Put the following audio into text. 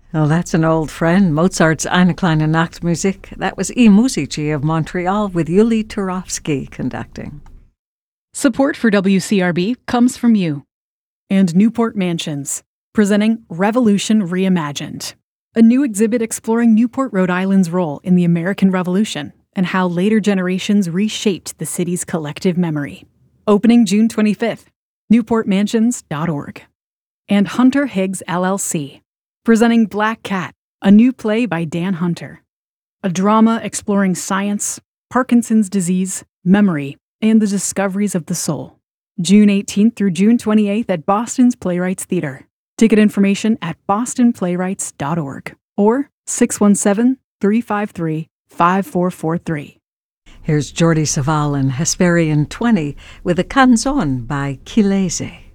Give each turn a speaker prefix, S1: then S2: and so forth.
S1: Oh, that's an old friend, Mozart's Eine kleine Nachtmusik. That was eMusici of Montreal with Yuli Turovsky conducting.
S2: Support for WCRB comes from you. And Newport Mansions, presenting Revolution Reimagined, a new exhibit exploring Newport, Rhode Island's role in the American Revolution and how later generations reshaped the city's collective memory. Opening June 25th, newportmansions.org. And Hunter Higgs LLC, presenting Black Cat, a new play by Dan Hunter. A drama exploring science, Parkinson's disease, memory, and the discoveries of the soul. June 18th through June 28th at Boston's Playwrights Theater. Ticket information at bostonplaywrights.org or 617-353-5443.
S1: Here's Jordi Savall and Hesperian 20 with a canzone by Kilese.